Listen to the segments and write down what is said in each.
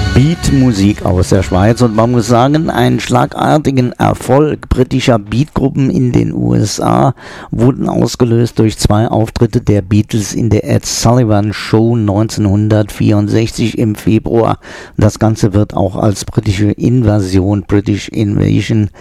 Beatmusik aus der Schweiz, und man muss sagen, einen schlagartigen Erfolg britischer Beatgruppen in den USA wurden ausgelöst durch 2 Auftritte der Beatles in der Ed Sullivan Show 1964 im Februar. Das Ganze wird auch als britische Invasion, British Invasion,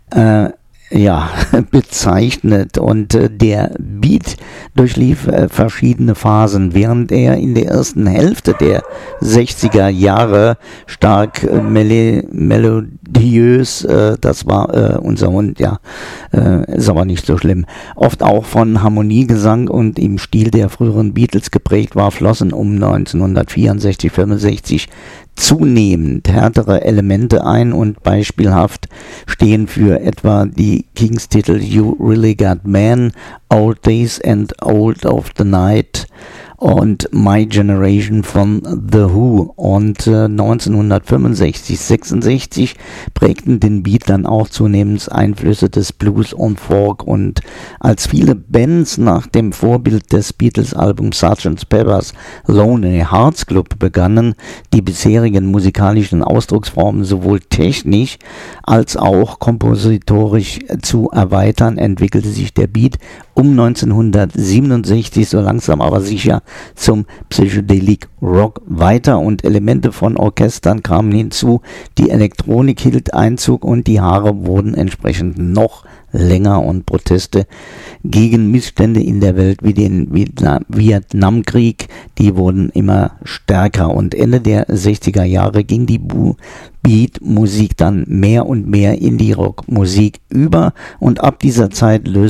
bezeichnet, und der Beat durchlief verschiedene Phasen. Während er in der ersten Hälfte der 60er Jahre stark melodiös, das war unser Hund, ist aber nicht so schlimm, oft auch von Harmoniegesang und im Stil der früheren Beatles geprägt war, flossen um 1964-65 zunehmend härtere Elemente ein, und beispielhaft stehen für etwa die Kings-Titel You Really Got Man, Old Days and Old of the Night und My Generation von The Who. Und 1965-66 prägten den Beat dann auch zunehmend Einflüsse des Blues und Folk, und als viele Bands nach dem Vorbild des Beatles-Albums Sgt. Pepper's Lonely Hearts Club begannen, die bisherigen musikalischen Ausdrucksformen sowohl technisch als auch kompositorisch zu erweitern, entwickelte sich der Beat um 1967 so langsam aber sicher zum Psychedelic Rock weiter, und Elemente von Orchestern kamen hinzu, die Elektronik hielt Einzug und die Haare wurden entsprechend noch länger, und Proteste gegen Missstände in der Welt wie den Vietnamkrieg, die wurden immer stärker, und Ende der 60er Jahre ging die Beat-Musik dann mehr und mehr in die Rockmusik über, und ab dieser Zeit löste